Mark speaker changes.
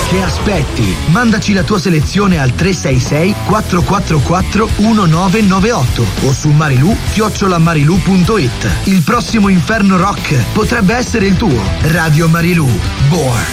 Speaker 1: Che aspetti? Mandaci la tua selezione al 366 444 1998 o su marilu@marilu.it. Il prossimo Inferno Rock potrebbe essere il tuo. Radio Marilu. Born.